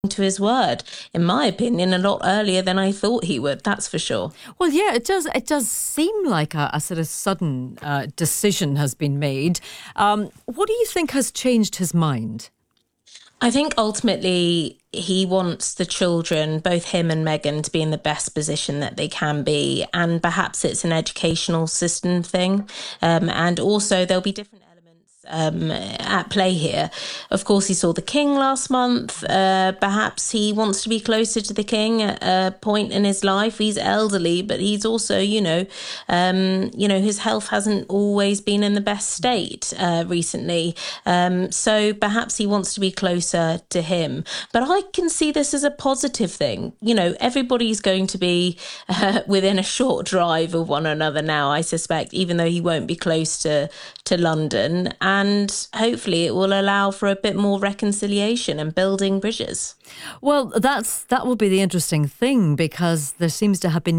to his word, in my opinion, a lot earlier than I thought he would, that's for sure. Well, yeah, it does. It does seem like a sort of sudden decision has been made. What do you think has changed his mind? I think ultimately he wants the children, both him and Meghan, to be in the best position that they can be. And perhaps it's an educational system thing. And also there'll be different at play here. Of course, he saw the King last month. Perhaps he wants to be closer to the King at a point in his life. He's elderly, but he's also, his health hasn't always been in the best state recently. So perhaps he wants to be closer to him. But I can see this as a positive thing. Everybody's going to be within a short drive of one another now, I suspect, even though he won't be close to London. And hopefully it will allow for a bit more reconciliation and building bridges. Well, that will be the interesting thing, because there seems to have been